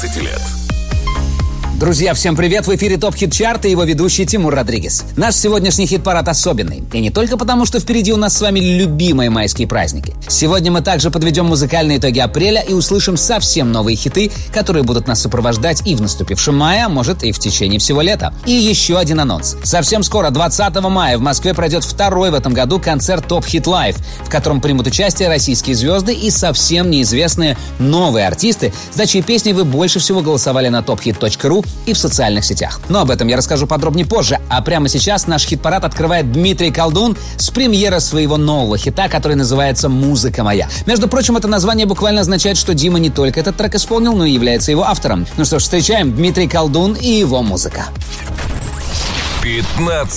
15 лет. Друзья, всем привет! В эфире ТОП Хит Чарт и его ведущий Тимур Родригес. Наш сегодняшний хит-парад особенный. И не только потому, что впереди у нас с вами любимые майские праздники. Сегодня мы также подведем музыкальные итоги апреля и услышим совсем новые хиты, которые будут нас сопровождать и в наступившем мае, а может и в течение всего лета. И еще один анонс. Совсем скоро, 20 мая, в Москве пройдет второй в этом году концерт ТОП Хит Лайв, в котором примут участие российские звезды и совсем неизвестные новые артисты, за чьи песни вы больше всего голосовали на tophit.ru и в социальных сетях. Но об этом я расскажу подробнее позже. А прямо сейчас наш хит-парад открывает Дмитрий Колдун с премьеры своего нового хита, который называется «Музыка моя». Между прочим, это название буквально означает, что Дима не только этот трек исполнил, но и является его автором. Ну что ж, встречаем Дмитрий Колдун и его музыка. 15